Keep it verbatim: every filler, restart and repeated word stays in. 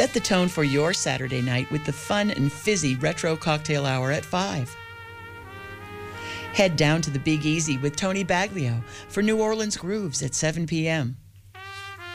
Set the tone for your Saturday night with the fun and fizzy retro cocktail hour at five. Head down to the Big Easy with Tony Baglio for New Orleans Grooves at seven p.m.